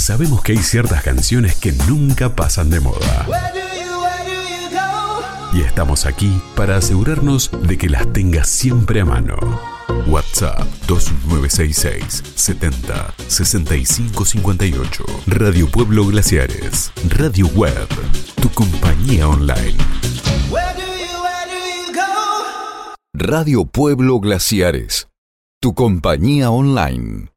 Sabemos que hay ciertas canciones que nunca pasan de moda. Y estamos aquí para asegurarnos de que las tengas siempre a mano. WhatsApp 2966 70 65 58. Radio Pueblo Glaciares. Radio Web. Tu compañía online. Radio Pueblo Glaciares. Tu compañía online.